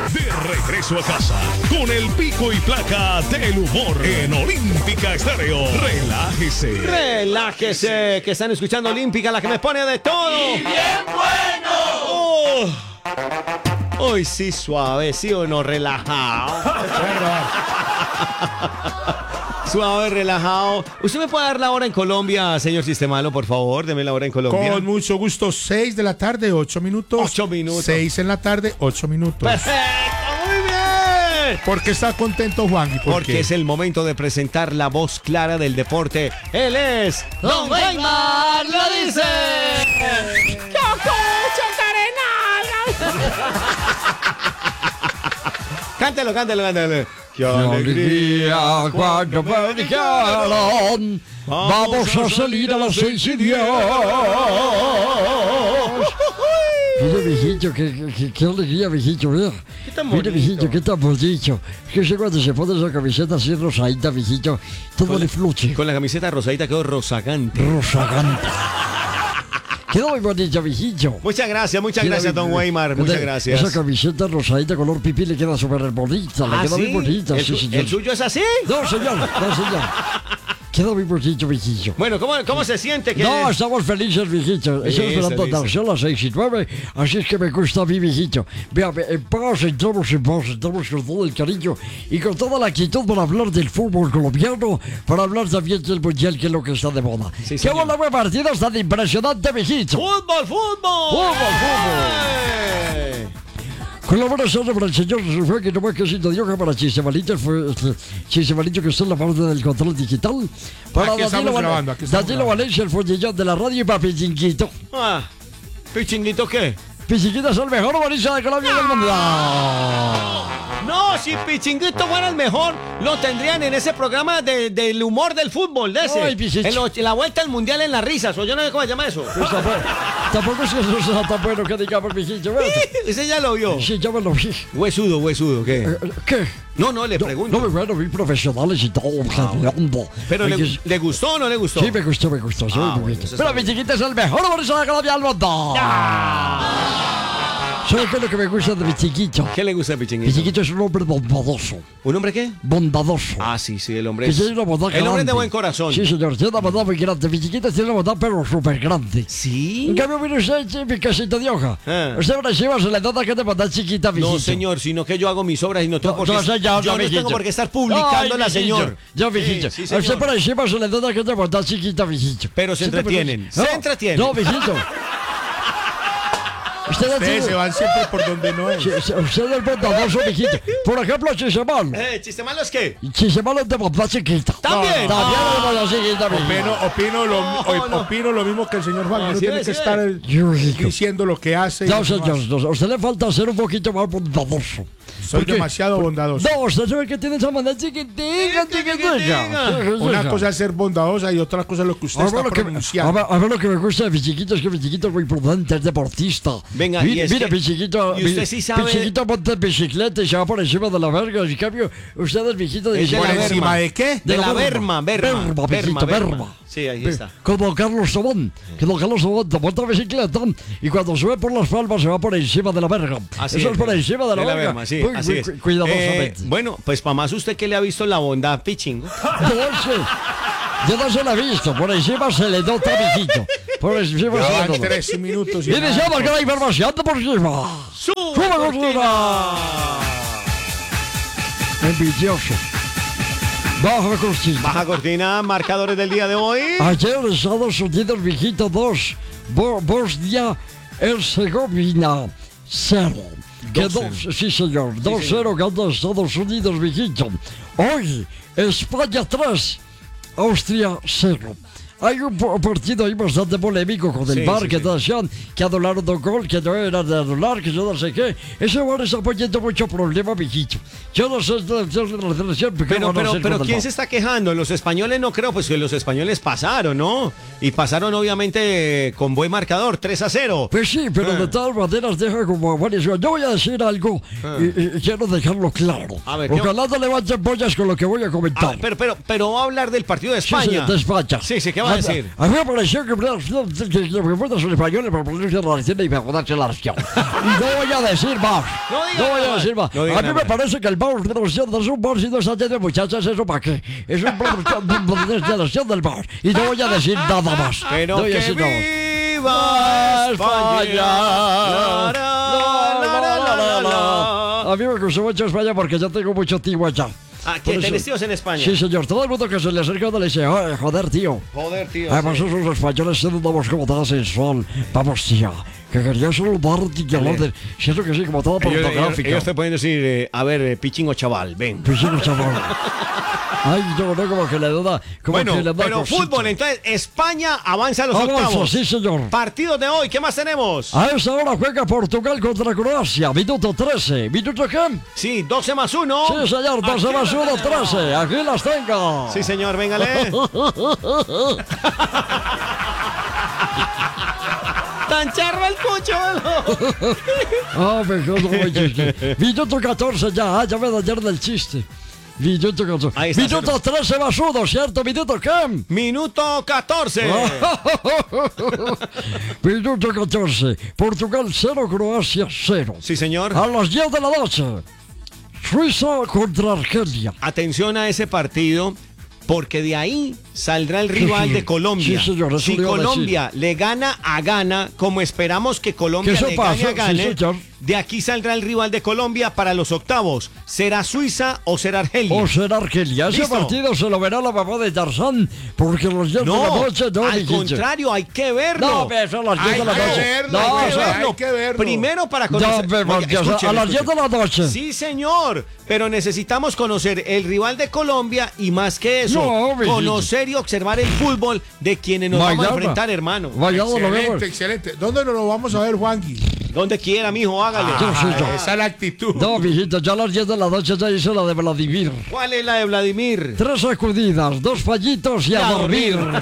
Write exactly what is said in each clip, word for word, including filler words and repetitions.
De regreso a casa con el pico y placa del humor en Olímpica Estéreo. Relájese. Relájese, que están escuchando Olímpica, la que me pone de todo. ¡Y bien bueno! Oh. Hoy sí suave, sí o no, relajado. Suave, relajado. ¿Usted me puede dar la hora en Colombia, señor Sistemalo, por favor? Deme la hora en Colombia. Con mucho gusto, seis de la tarde, ocho minutos. Ocho minutos. seis en la tarde, ocho minutos. ¡Perfecto! ¡Muy bien! ¿Por qué está contento, Juan? ¿Y por Porque qué? es el momento de presentar la voz clara del deporte. Él es ¡Don Weimar lo dice! Cántelo, cántelo, cántelo. ¡Qué alegría cuando me dijeron vamos a salir a las seis y diez! Mire, viejito, qué, qué, qué alegría, viejito, mira. ¿Qué tan Mire, bonito? viejito, qué tan bonito. Es que sé cuando se pone esa camiseta así rosadita, viejito, todo le fluye. Con la camiseta rosadita quedó rozagante. Rosagante. Quedó muy bonito, viejito. Muchas gracias, muchas Mira, gracias, don mira, Weimar. mira, Muchas gracias. Esa camiseta rosadita color pipí le queda súper bonita, le ¿Ah, queda sí? muy bonita. ¿El, sí, su- señor. ¿El suyo es así? No, señor, no, señor. Queda muy bonito, viejito. Bueno, ¿cómo, cómo se siente? Que... No, estamos felices, viejito. Sí, Estamos esperando felices. darse a las seis y nueve, así es que me gusta a mí, viejito. Vea, en paz, entramos en paz, entramos con todo el cariño y con toda la actitud para hablar del fútbol colombiano, para hablar también del mundial, que es lo que está de moda. Sí, ¡Qué señor. buena partida tan impresionante, viejito! ¡Fútbol, fútbol! ¡Fútbol, fútbol! ¡Eh! Con la buena suerte para el señor Fue que no más que siento Dios para Chisemalito, Chisemalito que está en la parte del control digital. Para Aquí estamos Val- grabando, aquí estamos Danilo grabando. Valencia, el fondillón de la radio, y para Pichinguito. Ah, ¿Pichinguito qué? Pichinguito es el mejor humorista de Colombia del mundo. No, si Pichinguito fuera el mejor, lo tendrían en ese programa de- del humor del fútbol, de ese. Ay, Pichichi. en, lo- en la vuelta al mundial en las risas, o yo no sé cómo se llama eso. Pues tampoco, tampoco es que eso sea tan bueno que digamos, Pichinguito. Ese ya lo vio. Sí, ya me lo vi. Huesudo, huesudo, ¿qué? Eh, ¿Qué? No, no, le No, pregunto. no me bueno, vi profesionales y todo. generando. Pero le, Oye, ¿le gustó o no le gustó? Sí, me gustó, me gustó. sí, Ah, muy bueno, bien. eso está Pero bien. Pichinguito es el mejor humorista de Colombia del mundo. ¿Sabes qué es lo que me gusta de Pichinguito? ¿Qué le gusta a Pichinguito? Pichinguito es un hombre bondadoso. ¿Un hombre qué? Bondadoso. Ah, sí, sí, el hombre Que es... tiene una bondad El hombre es de grande. buen corazón. Sí, señor, tiene una bondad muy grande. Pichinguito tiene una bondad, pero súper grande. ¿Sí? En cambio, mire usted, che, mi casita de hoja. Ah. Usted por encima se le nota que es de bondad chiquita, mijito. No, señor, sino que yo hago mis obras y no tengo No, por qué... no, señor, yo no, no mijito. tengo por qué estar publicándola, Ay, mijito. señor. Yo, mijito. Sí, sí, A usted señor. por encima se le nota que es de bondad chiquita, mijito. Pero se ¿Sí te entretienen, parece? se No, entretienen. No, mijito. Usted ha Ustedes se sido... van siempre por donde no es. Sí, sí, Usted es bondadoso, mijito. Por ejemplo, Chisemal. Eh, ¿chiste malo es qué? Chisemal es de bondad chiquita. ¿También? También es de bondad chiquita, mijito. Opino, opino, lo, No, o- no. opino lo mismo que el señor Juan. No, No, sí tiene ve, que sí estar ve. el- Yo, mijito. diciendo lo que hace. y No, lo que no señor, hace. no, a usted le falta ser un poquito más bondadoso. Soy Porque- demasiado bondadoso. No, usted sabe que tiene esa bondad chiquitica, chiquitica. Una cosa es ser bondadosa y otra cosa es lo que usted A está ver, lo que, a, pronunciando. ver, a ver lo que me gusta de mi chiquito es que mi chiquito es muy prudente, es deportista. Venga, y mire, es mire, que- mi chiquito, y usted mi, sí sabe- mi chiquito monta en bicicleta y se va por encima de la verga. En cambio, usted es viejito de Es de ¿Por la bicicleta. encima berma. de qué? De la berma, berma. Berma, viejito, berma. Sí, ahí está. Como Carlos Tobón, que don Carlos Tobón te monta en bicicleta y cuando sube por las palmas se va por encima de la verga. Así Eso es por encima de la verga. berma, sí, Muy- así muy es. cu- Cuidadosamente. Eh, bueno, pues para más usted que le ha visto la bondad, Pichingo. No, es que yo no se la he visto, por encima se le nota, mijito. Por encima Ya se le van nota. trece minutos. y Y nada. decía marcar la información por encima. ¡Sube, ¡Sube, cortina! Envidioso. Baja cortina. Baja cortina, marcadores del día de hoy. Ayer Estados Unidos, mijito, dos. Bo- Bosnia, Herzegovina, cero. Quedó, sí, señor. dos cero ganó Estados Unidos, mijito. Hoy, España tres, Austria cero. Hay un po- partido ahí bastante polémico con el Sí, V A R sí, que sí. decían que anularon un gol, que no era de anular, que yo no sé qué. Ese V A R está poniendo mucho problema, mijito. Yo no sé de de- de la selección, ¿qué Pero, van a pero, hacer pero, con el ¿quién V A R? se está quejando? Los españoles no creo, pues que los españoles pasaron, ¿no? Y pasaron obviamente con buen marcador, tres a cero. Pues sí, pero Ah. de todas maneras deja como varias cosas. Yo voy a decir algo y, y quiero dejarlo claro. A ver, ¿qué- Ojalá no levanten pollas con lo que voy a Ah, comentar. pero, pero, pero va a hablar del partido de Sí, España. sí, de España. Sí, sí, ¿qué va va a decir? A mí me pareció que me fuerzas españoles para ponerse la lección y mejorar la lección. Y no voy a decir más. No diga No voy a nada. decir más. No diga A mí me nada. parece que el Bar de relación es un bar si no está lleno de muchachas, ¿eso para qué? Es un bar de relación del bar. Y no voy a decir nada más. Pero no voy a que decir nada más. viva España. La, la, la, la, la, la. A mí me gustó mucho España porque yo tengo mucho tío allá. Ah, Por ¿que eso- tenés tíos en España? Sí, señor. Todo el mundo que se le acerca le dice, "Ay, joder, tío. Joder, tío. Además, sí. esos españoles siendo damos como toda sensual. Vamos, tía. Que quería saludarte y hablar de... Siento que sí, como toda Ellos, ellos, pornográfica. ellos te pueden decir, eh, a ver, eh, pichingo chaval, ven. Pues sí, chaval. Ay, yo no, como que le da... Como Bueno, que le da pero cosita. fútbol, entonces España avanza a los Avanza, octavos. sí, señor. Partidos de hoy, ¿qué más tenemos? A esa hora juega Portugal contra Croacia. Minuto trece. ¿Minuto qué? Sí, doce más uno. Sí, señor. doce más uno, trece. Aquí las tengo. Sí, señor, véngale. Tan charro el cucho, ¿no? Ah, mejor no me chiste. Minuto catorce ya. Ah, ya me dañaron el chiste. Minuto catorce. Ahí está, Minuto trece más uno, ¿cierto? Minuto qué? Minuto catorce. Minuto catorce. Portugal cero, Croacia cero. Sí, señor. A las diez de la noche. Suiza contra Argelia. Atención a ese partido, porque de ahí saldrá el rival señor. de Colombia. Sí, señor, eso Si le iba a Colombia le gana a Ghana, como esperamos que Colombia Que eso le pase, gane a Ghana, sí, señor. de aquí saldrá el rival de Colombia para los octavos. ¿Será Suiza o será Argelia? O será Argelia. Ese Listo. partido se lo verá la mamá de Tarzán. Porque los diez de la No, noche no, al mijito. contrario, hay que verlo. No, pero son las diez de la Hay que noche. verlo, No, hay o que sea, verlo. Hay que verlo. Primero para no, conocer. pero, Oiga, o sea, escuchen, a las diez de escuchen. la noche. Sí, señor, pero necesitamos conocer el rival de Colombia y más que eso, No, mijito. conocer y observar el fútbol de quienes nos vamos a Mañana. enfrentar, hermano. Mañana lo vemos. Excelente, excelente. ¿Dónde nos lo vamos a ver, Juanqui? Donde quiera, mijo, hágale. Yo sí, yo. Esa es la actitud. No, mijito, ya a las diez de la noche ya hice la de Vladimir. ¿Cuál es la de Vladimir? Tres sacudidas, dos fallitos y a, A dormir. dormir.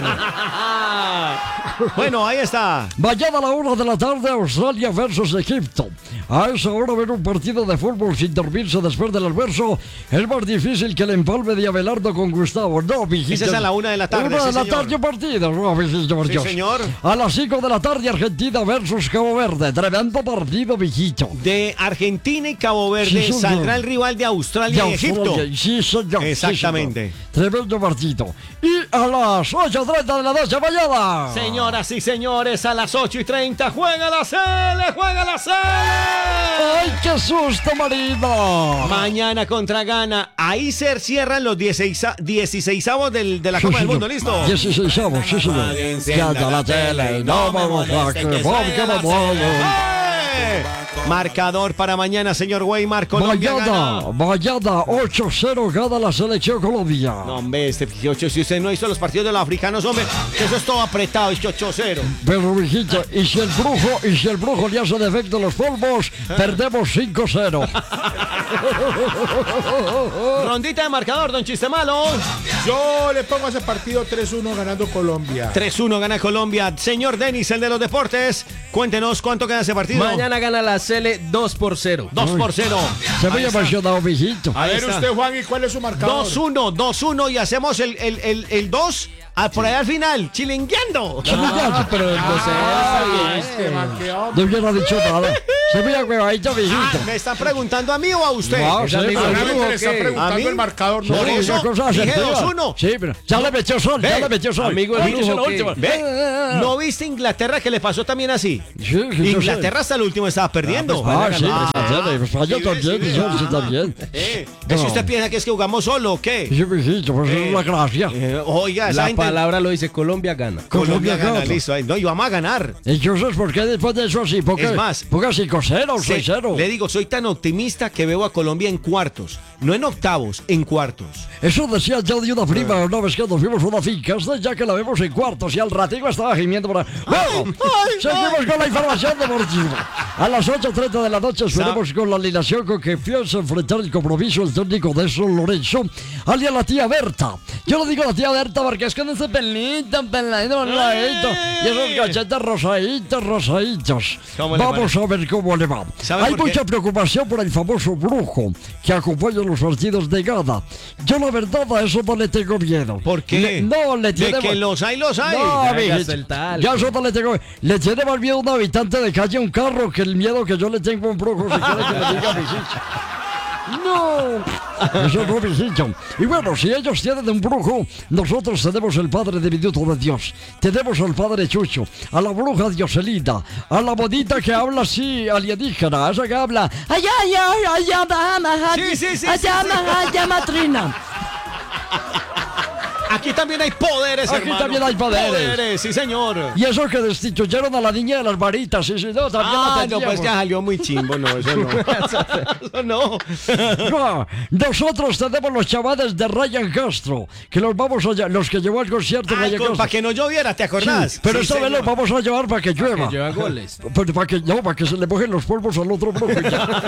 Bueno, ahí está. Mañana a la una de la tarde, Australia versus Egipto. A esa hora ver un partido de fútbol sin dormirse después del almuerzo es más difícil que el empalme de Abelardo con Gustavo. No, mijito. Esa es a la una de la tarde, Una sí, de la señor. tarde partido, no, mijito, por Sí, Dios. señor. A las cinco de la tarde, Argentina versus Cabo Verde. Tremendo partido, mijito. De Argentina y Cabo Verde Sí, señor. saldrá el rival de Australia De y Egipto. Australia, sí, señor. sí, Exactamente. señor. Tremendo partido. Y a las ocho treinta de la noche mañana. Señoras y señores, a las ocho y treinta juega la Sele, juega la Sele. ¡Ay, qué susto, marido! Mañana contra Ghana. Ahí se cierran los dieciseisavos del, de la Sí, Copa del señor. Mundo, ¿listo? dieciseisavos, sí, señor. Encienda la tele y no me moleste, que porque me muero. ¡Eh! Marcador para mañana, señor Weimar. Colombia Mañana, gana. mañana, ocho cero gana la selección Colombia. No, hombre, este ocho, si usted no hizo los partidos de los africanos, hombre, que eso es todo apretado, es ocho cero. Pero, mijito, y si el brujo, y si el brujo le hace defecto los polvos, perdemos cinco cero. Rondita de marcador, don Chiste Malo. Yo le pongo a ese partido tres uno ganando Colombia. tres uno gana Colombia. Señor Denis, el de los deportes, cuéntenos cuánto queda ese partido. Mañana gana la Cele dos por cero. dos por cero. Se me ha emocionado, mijito. A Ahí ver está. usted, Juan, ¿y cuál es su marcador? dos uno, dos uno y hacemos el, el, el, el dos a- por ahí al final, chilingueando. Ah, Pero no sé, está bien. Este man, qué hombre. no hubiera dicho nada. Se me ha huevadito, Ah, mijito. ¿me están preguntando a mí o a usted? No, Es sí, amigo pero- del Solamente brujo, le está ¿qué? ¿A preguntando mí? el marcador. No, Por Sí, eso una cosa dije asertiva. dos uno. Sí, pero ya le metió sol, ya Ve, le metió sol. amigo del Ah, hizo brujo, la ¿qué? última. Ve, ¿no viste Inglaterra que le pasó también así? Sí, sí, yo sé. Inglaterra hasta el último estaba perdiendo. Ah, sí, Ah, España, España sí, también, sí, sí, ah. sí, también. Eh, ¿es No. que usted piensa que es que jugamos solo o qué? Sí, mijito, pues es una gracia. Eh, oiga, esa La gente- palabra lo dice, Colombia gana. Colombia gana, gana. listo. Ay, no, y vamos a ganar. Entonces, ¿por qué después de eso así? ¿Por qué? Es más, Ponga cinco cero, Se- seis cero. le digo, soy tan optimista que veo a Colombia en cuartos. No en octavos, en cuartos. Eso decía yo de una prima una vez que nos fuimos a una finca, hasta ya que la vemos en cuartos y al ratico estaba gimiendo por ahí. Bueno, seguimos con la información deportiva. A las ocho treinta de la noche esperemos con la alineación con que piensa enfrentar el compromiso el técnico de Son Lorenzo, alias la tía Berta. Yo le digo la tía Berta porque es con ese pelito, peladito, peladito, y esos cachetes rosaditos, rosaditos. ¿Cómo le Vamos a ver cómo cómo le va. Hay mucha preocupación por el famoso brujo que acompaña los partidos de Ghana. Yo la verdad a eso no le tengo miedo. ¿Por qué? Le, no, le tiene... De que los hay, los hay. No, mijito, ya eso no le tengo... Le tiene más miedo a un habitante de calle a un carro que el miedo que yo le tengo a un brujo. Si quiere que le diga, mijito. No, eso no, mijito. Y bueno, si ellos tienen un brujo, nosotros tenemos el padre de Minuto de Dios. Tenemos al padre Chucho, a la bruja Dioselina, a la bonita que habla así alienígena, esa que habla. Allá, allá, allá, allá, Sí, sí, sí, allá, sí, sí. allá, matrina. Aquí también hay poderes, Aquí hermano. también hay poderes. Poderes, sí, señor. Y eso que destituyeron a la niña de las varitas, sí, sí, no, también la Ah, no, teníamos. pues que salió muy chimbo, no, eso no. Eso no. No, nosotros tenemos los chavales de Ryan Castro, que los vamos a lle- los que llevó al concierto Ah, Ryan con- Castro. para que no lloviera, ¿te acordás? Sí, pero Sí, esta vez señor. los vamos a llevar para que llueva. Que lleva goles. Pero para que, no, para que se le mojen los polvos al otro brujo.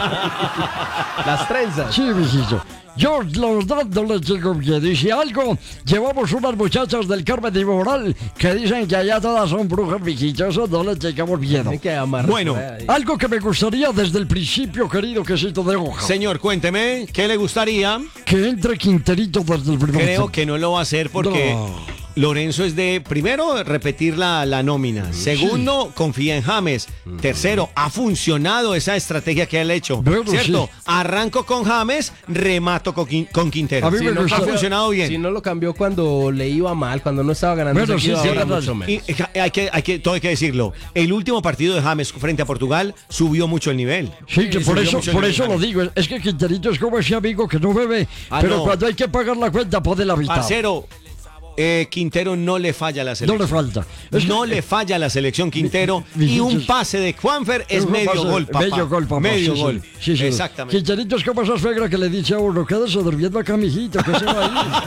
Las trenzas. Sí, mijito. Yo los dos no les tengo miedo. Y si algo, llevamos unas muchachas del Carmen de Moral que dicen que allá todas son brujas, mijito. Eso no les tengamos miedo. Hay que amarrar. Bueno, ahí. Algo que me gustaría desde el principio, querido quesito de hoja. Señor, cuénteme, ¿qué le gustaría? Que entre Quinterito desde el primer Creo tiempo. que no lo va a hacer porque No. Lorenzo es de, primero, repetir la, la nómina. Segundo, confía en James. Tercero, ha funcionado esa estrategia que él ha hecho. Bueno, ¿Cierto? sí. Arranco con James, remato con, Quin- con Quintero. A mí Sí, me no, gusta- ha funcionado bien. Si no lo cambió cuando le iba mal, cuando no estaba ganando Bueno, seguido, sí, sí, ahora verdad. mucho menos. Y eh, hay que, hay que, todo hay que decirlo. El último partido de James frente a Portugal subió mucho el nivel. Sí, que por subió eso, mucho el por nivel, eso lo James. digo. Es que Quinterito es como ese amigo que no bebe, Ah, pero no. cuando hay que pagar la cuenta pone la mitad. Parcero, eh, Quintero no le falla a la No selección. le falta. Es no que- le falla a la selección Quintero Mi- mi- y un mi- pase de Juanfer es Un medio pase- gol, papá. Medio gol, papá. Medio sí, gol. Sí, sí, sí. Exactamente. Quinterito es como esa suegra que le dice a uno, quédese durmiendo acá, mijito, que se va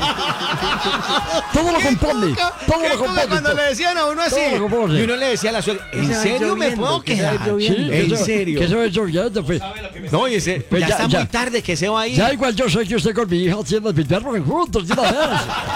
ahí. Todo lo compone. Todo ¿Qué lo cosa compone. cuando le decían a uno así? Todo lo compone. Y uno le decía a la suegra, ¿en se va serio me lloviendo, puedo que se va quedar? lloviendo. Sí, ¿En que se- serio? Que se va lloviendo, pues. No, y ese, Pues ya, ya- está ya. muy tarde que se va a ir. Ya igual yo sé que usted con mi hija tiene mi perro juntos de una vez.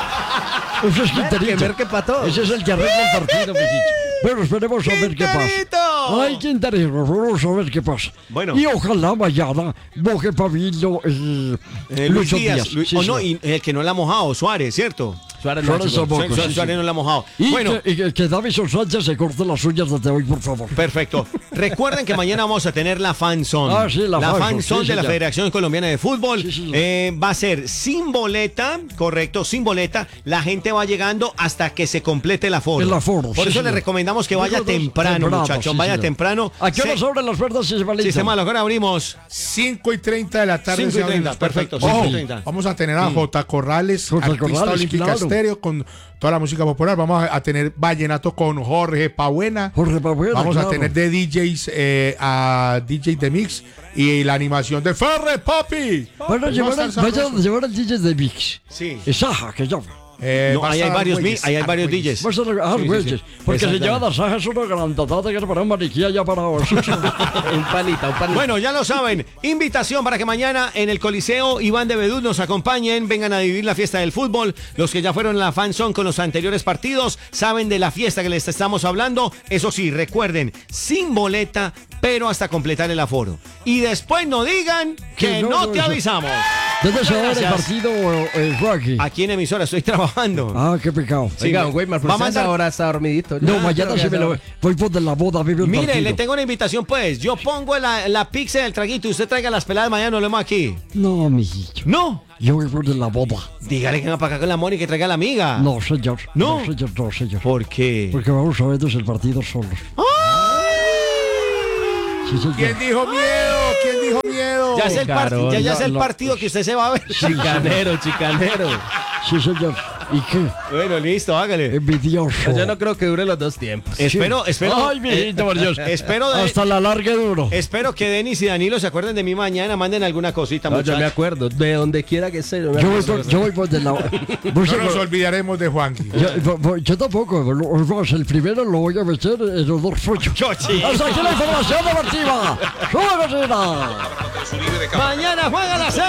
Eso es Quinterito. Merque pa' todo. Ese es el que arregla el partido, mijito. Bueno, esperemos a ver qué pasa. ¡Quinterito! Ay, Quinterito, vamos a ver qué pasa. Bueno. Y ojalá mañana moje Pabilo el Eh, Luis Lucho Díaz, Díaz. Luis- Sí, o no, sí. y el que no la ha mojado, Suárez, ¿cierto? Suárez no ha Suárez hecho gol. tampoco, Su- Su- sí, Suárez sí. no la ha mojado. Y, Bueno, que, y que, que Davison Sánchez se corte las uñas desde hoy, por favor. perfecto. Recuerden que mañana vamos a tener la fanzone. Ah, sí, la fanzone, fanzone sí, de la señor. Federación Colombiana de Fútbol. Sí, señor. Eh, va a ser sin boleta, correcto, sin boleta. La gente va llegando hasta que se complete el aforo. El aforo, Por sí, eso le señor. recomendamos que vaya Nosotros temprano, temprano, muchachos. sí, vaya señor. temprano. ¿A qué hora Se- se abren las puertas, Sistemalito? Sistema, ahora abrimos. cinco y treinta de la tarde. cinco y se abren treinta, las puertas. perfecto, Ojo, cinco y treinta. vamos a tener a J. Corrales, J. artista Corrales, olímpica claro. estéreo, con toda la música popular. Vamos a, a tener vallenato con Jorge Pabuena. Jorge Pabuena, Vamos claro. a tener de D Js eh, a D J de Mix y la animación de Ferre Papi. Van a Va llevar, a al, estar vayan a sabroso. llevar al D J de Mix. Sí. Es Saja, que llama. Eh, No, va a ahí hay estar varios, Argüelles, mi- ahí hay varios Argüelles. D Js. Va a ser ah, Sí, sí, güeyes, sí. porque se Exactamente. lleva las Saja, es una grandotata que es para un maniquí allá para Un panita, un panita. Bueno, ya lo saben. Invitación para que mañana en el Coliseo Iván de Bedú nos acompañen, vengan a vivir la fiesta del fútbol. Los que ya fueron a la fanzone con los anteriores partidos saben de la fiesta que les estamos hablando. Eso sí, recuerden, sin boleta, pero hasta completar el aforo. Y después no digan que Que no, no no, te eso- avisamos. ¿Dónde se va a ver el Gracias. partido, eh, Joaquín? Aquí en emisora estoy trabajando. Ah, qué pecado. Sí, Oiga, me- güey, va a Marcelo mandar- ahora está dormidito. No, Ya, mañana creo sí que me lo ya- voy por de la boda, vive un Mire, partido. le tengo una invitación pues. Yo pongo la, la pizza del traguito y usted traiga las peladas mañana, nos vemos aquí. No, mijito. No. Yo voy por de la boda. Dígale que venga para acá con la Moni y que traiga a la amiga. No, señor. ¿No? No, señor, no, señor. ¿Por qué? Porque vamos a vernos el partido solos. Sí, señor. ¿Quién dijo miedo? ¿Quién dijo miedo? Ya es el, part- Carol, ya, ya no, es el no. partido que usted se va a ver. Chicanero, chicanero. Sí, señor. ¿Y qué? Bueno, listo, hágale. Envidioso. Yo no creo que dure los dos tiempos. Espero, espero. Ay, mijito, por Dios. Espero, de- Hasta la larga y duro. espero que Denis y Danilo se acuerden de mí mañana, manden alguna cosita, No, yo me muchachos. acuerdo, de donde quiera que sea. Yo, me Yo voy acuerdo. por, yo voy por de la... Voy No a- nos olvidaremos de Juanqui. yo, voy- voy- yo tampoco. lo- vamos, el primero lo voy a meter en los dos pollos. Yo, sí. Hasta aquí la información deportiva. ¡Súbeme, Sina! Mañana juega la serie.